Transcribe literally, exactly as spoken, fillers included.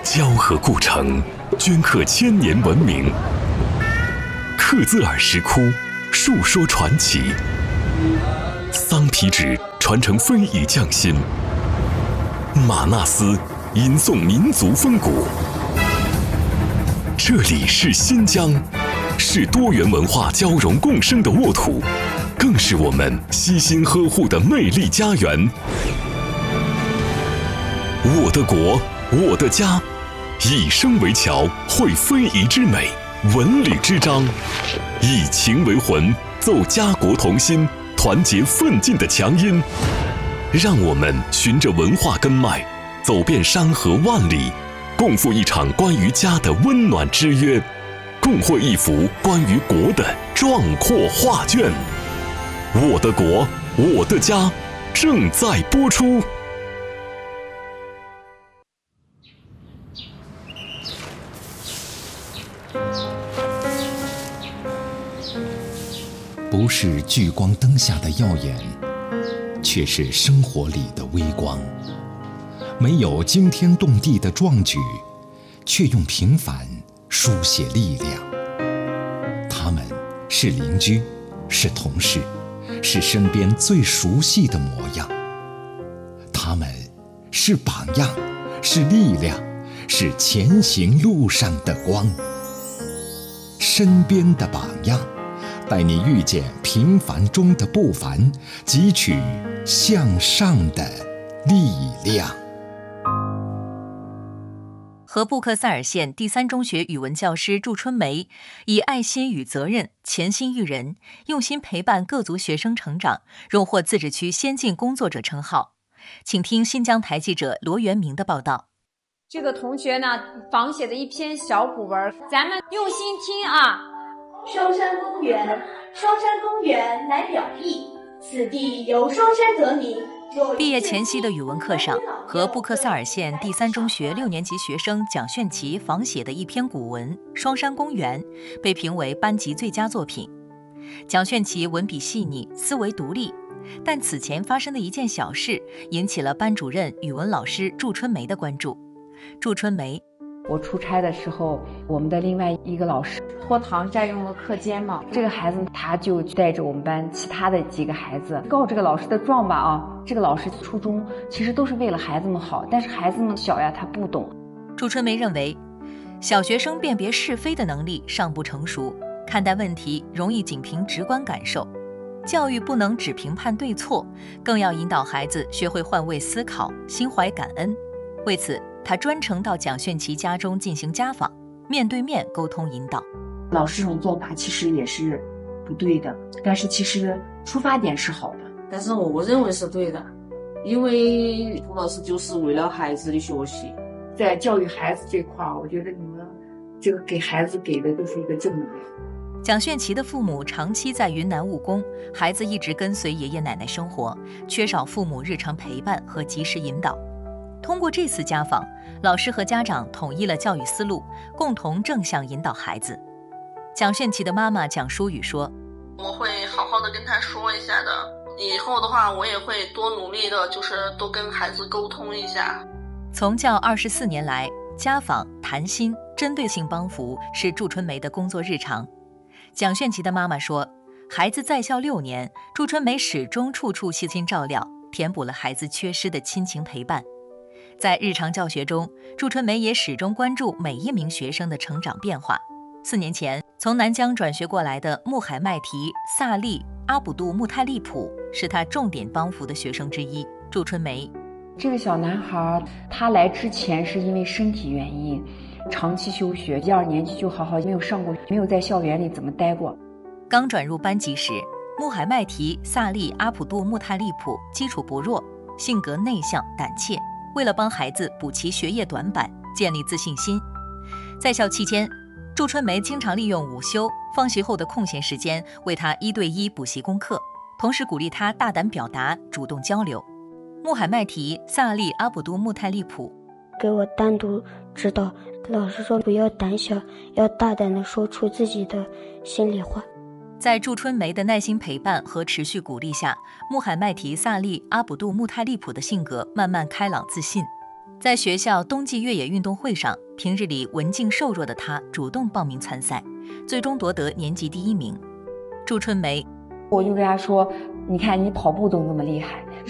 交河故城，镌刻千年文明；克孜尔石窟，述说传奇；桑皮纸传承非遗匠心；玛纳斯吟诵民族风骨。这里是新疆，是多元文化交融共生的沃土，更是我们悉心呵护的魅力家园。我的国，我的家，以声为桥，绘非遗之美，文旅之章，以情为魂，奏家国同心，团结奋进的强音。让我们循着文化根脉，走遍山河万里，共赴一场关于家的温暖之约，共绘一幅关于国的壮阔画卷。我的国，我的家，正在播出。 不是聚光灯下的耀眼，却是生活里的微光。没有惊天动地的壮举，却用平凡书写力量。他们是邻居，是同事，是身边最熟悉的模样。他们是榜样，是力量，是前行路上的光。身边的榜样，带你遇见平凡中的不凡，汲取向上的力量。 和布克塞尔县第三中学语文教师祝春梅以爱心与责任、潜心育人，用心陪伴各族学生成长，荣获自治区先进工作者称号。请听新疆台记者罗元明的报道。 这个同学呢，仿写的一篇小古文，咱们用心听啊。 双山公园，双山公园乃表意，此地有双山得名。 毕业前夕的语文课上，和布克塞尔县第三中学六年级学生蒋炫琪仿写的一篇古文《双山公园》被评为班级最佳作品。蒋炫琪文笔细腻，思维独立，但此前发生的一件小事引起了班主任语文老师祝春梅的关注。祝春梅， 我出差的时候，我们的另外一个老师拖堂占用了课间嘛，这个孩子他就带着我们班其他的几个孩子告这个老师的状吧啊，这个老师初衷其实都是为了孩子们好，但是孩子们小呀，他不懂。 祝春梅认为，小学生辨别是非的能力尚不成熟，看待问题容易仅凭直观感受，教育不能只评判对错，更要引导孩子学会换位思考，心怀感恩。为此，他专程到蒋炫琪家中进行家访，面对面沟通引导。 老师这种做法其实也是不对的，但是其实出发点是好的。 但是我认为是对的，因为朱老师就是为了孩子的学习。 在教育孩子这块，我觉得你们这个给孩子给的就是一个正能量。 蒋炫琪的父母长期在云南务工，孩子一直跟随爷爷奶奶生活，缺少父母日常陪伴和及时引导。通过这次家访，老师和家长统一了教育思路，共同正向引导孩子。蒋炫琪的妈妈蒋淑雨说， 我会好好的跟他说一下的，以后的话我也会多努力的，就是多跟孩子沟通一下。 从教二十四年来，家访、谈心、针对性帮扶是祝春梅的工作日常。蒋炫琪的妈妈说，孩子在校六年，祝春梅始终处处悉心照料，填补了孩子缺失的亲情陪伴。在日常教学中，祝春梅也始终关注每一名学生的成长变化。四年前，从南疆转学过来的穆海麦提、萨利、阿卜杜穆泰利普是他重点帮扶的学生之一。祝春梅， 这个小男孩他来之前是因为身体原因长期休学，一二年级就好好没有上过，没有在校园里怎么待过。 刚转入班级时，穆海麦提、萨利、阿卜杜穆泰利普基础不弱，性格内向胆怯。为了帮孩子补齐学业短板，建立自信心，在校期间，祝春梅经常利用午休、放学后的空闲时间为他一对一补习功课，同时鼓励他大胆表达、主动交流。穆海麦提、萨利、阿卜杜穆泰利普给我单独指导，老师说不要胆小，要大胆地说出自己的心里话。 在祝春梅的耐心陪伴和持续鼓励下，穆罕麦提、萨利、阿卜杜穆泰利普的性格慢慢开朗自信。 在学校冬季越野运动会上，平日里文静瘦弱的她主动报名参赛，最终夺得年级第一名。祝春梅， 我就跟她说，你看你跑步都那么厉害，